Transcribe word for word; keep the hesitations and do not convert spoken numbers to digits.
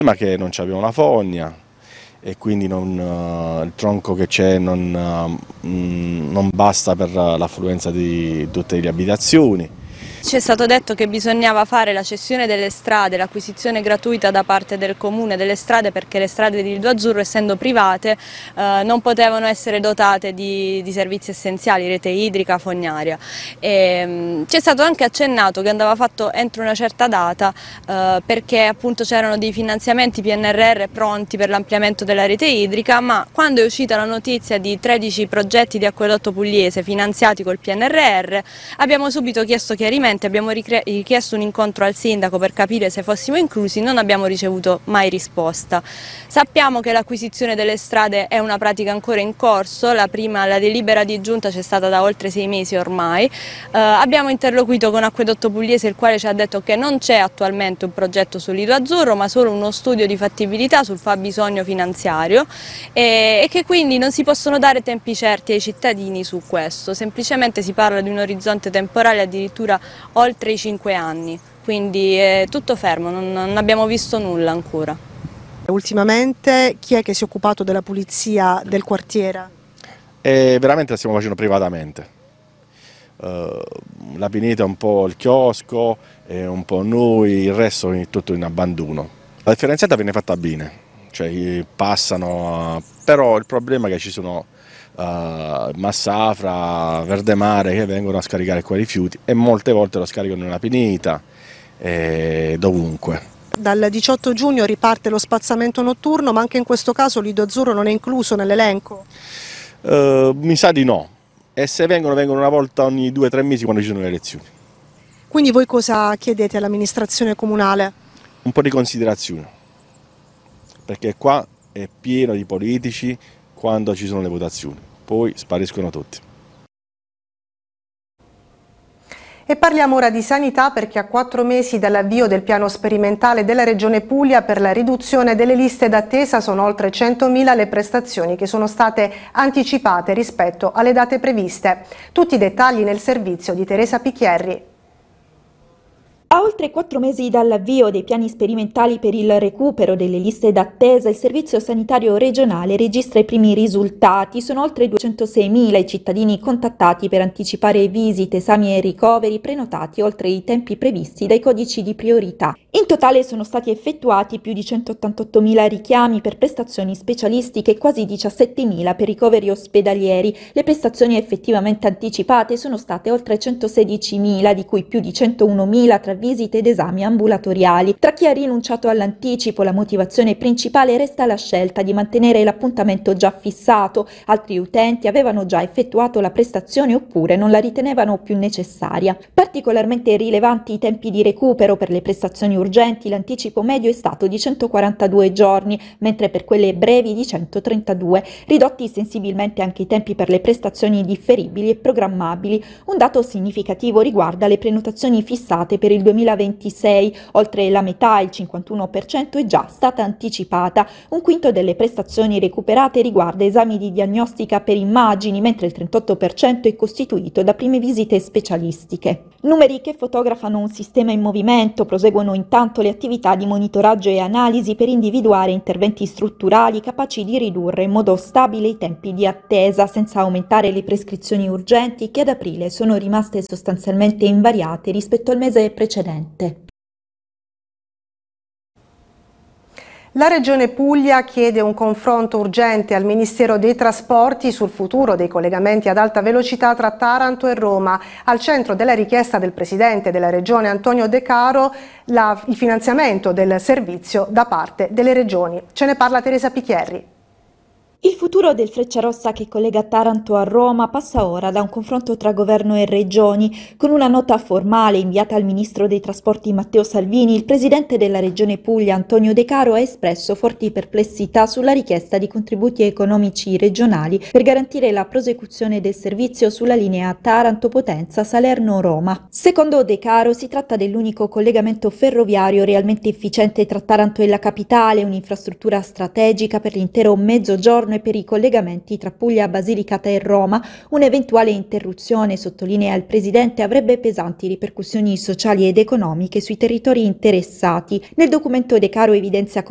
Ma che non abbiamo la fogna e quindi non, uh, il tronco che c'è non, uh, non basta per l'affluenza di tutte le abitazioni. Ci è stato detto che bisognava fare la cessione delle strade, l'acquisizione gratuita da parte del comune delle strade, perché le strade di Lido Azzurro, essendo private, eh, non potevano essere dotate di, di servizi essenziali, rete idrica, fognaria. Ci è stato anche accennato che andava fatto entro una certa data eh, perché appunto c'erano dei finanziamenti P N R R pronti per l'ampliamento della rete idrica, ma quando è uscita la notizia di tredici progetti di acquedotto pugliese finanziati col P N R R abbiamo subito chiesto chiarimenti. Abbiamo richiesto un incontro al sindaco per capire se fossimo inclusi, non abbiamo ricevuto mai risposta. Sappiamo che l'acquisizione delle strade è una pratica ancora in corso, la prima, la delibera di giunta, c'è stata da oltre sei mesi ormai. Eh, abbiamo interloquito con Acquedotto Pugliese, il quale ci ha detto che non c'è attualmente un progetto su Lido Azzurro, ma solo uno studio di fattibilità sul fabbisogno finanziario e, e che quindi non si possono dare tempi certi ai cittadini su questo, semplicemente si parla di un orizzonte temporale addirittura oltre i cinque anni, quindi è tutto fermo, non, non abbiamo visto nulla ancora. Ultimamente chi è che si è occupato della pulizia del quartiere? E veramente la stiamo facendo privatamente. Uh, la pineta è un po' il chiosco, è un po' noi, il resto è tutto in abbandono. La differenziata viene fatta bene, cioè passano, uh, però il problema è che ci sono Uh, Massafra, Verdemare che vengono a scaricare quei rifiuti e molte volte lo scaricano nella pineta e dovunque. Dal diciotto giugno riparte lo spazzamento notturno, ma anche in questo caso Lido Azzurro non è incluso nell'elenco? Uh, mi sa di no, e se vengono vengono una volta ogni due o tre mesi quando ci sono le elezioni. Quindi voi cosa chiedete all'amministrazione comunale? Un po' di considerazione, perché qua è pieno di politici quando ci sono le votazioni, poi spariscono tutti. E parliamo ora di sanità, perché a quattro mesi dall'avvio del piano sperimentale della Regione Puglia per la riduzione delle liste d'attesa sono oltre centomila le prestazioni che sono state anticipate rispetto alle date previste. Tutti i dettagli nel servizio di Teresa Picchierri. A oltre quattro mesi dall'avvio dei piani sperimentali per il recupero delle liste d'attesa, il Servizio Sanitario Regionale registra i primi risultati. Sono oltre duecentoseimila i cittadini contattati per anticipare visite, esami e ricoveri prenotati oltre i tempi previsti dai codici di priorità. In totale sono stati effettuati più di centottantottomila richiami per prestazioni specialistiche e quasi diciassettemila per ricoveri ospedalieri. Le prestazioni effettivamente anticipate sono state oltre centosedicimila, di cui più di centounomila tra visite ed esami ambulatoriali. Tra chi ha rinunciato all'anticipo, la motivazione principale resta la scelta di mantenere l'appuntamento già fissato. Altri utenti avevano già effettuato la prestazione oppure non la ritenevano più necessaria. Particolarmente rilevanti i tempi di recupero. Per le prestazioni urgenti l'anticipo medio è stato di centoquarantadue giorni, mentre per quelle brevi di centotrentadue. Ridotti sensibilmente anche i tempi per le prestazioni differibili e programmabili. Un dato significativo riguarda le prenotazioni fissate per il duemilaventisei, oltre la metà, il cinquantuno per cento, è già stata anticipata. Un quinto delle prestazioni recuperate riguarda esami di diagnostica per immagini, mentre il trentotto per cento è costituito da prime visite specialistiche. Numeri che fotografano un sistema in movimento. Proseguono intanto le attività di monitoraggio e analisi per individuare interventi strutturali capaci di ridurre in modo stabile i tempi di attesa, senza aumentare le prescrizioni urgenti, che ad aprile sono rimaste sostanzialmente invariate rispetto al mese precedente. La Regione Puglia chiede un confronto urgente al Ministero dei Trasporti sul futuro dei collegamenti ad alta velocità tra Taranto e Roma. Al centro della richiesta del Presidente della Regione Antonio De Caro la, il finanziamento del servizio da parte delle regioni. Ce ne parla Teresa Picchierri. Il futuro del Frecciarossa che collega Taranto a Roma passa ora da un confronto tra governo e regioni. Con una nota formale inviata al ministro dei trasporti Matteo Salvini, il presidente della regione Puglia Antonio De Caro ha espresso forti perplessità sulla richiesta di contributi economici regionali per garantire la prosecuzione del servizio sulla linea Taranto-Potenza-Salerno-Roma. Secondo De Caro si tratta dell'unico collegamento ferroviario realmente efficiente tra Taranto e la capitale, un'infrastruttura strategica per l'intero mezzogiorno e per i collegamenti tra Puglia, Basilicata e Roma. Un'eventuale interruzione, sottolinea il presidente, avrebbe pesanti ripercussioni sociali ed economiche sui territori interessati. Nel documento De Caro evidenzia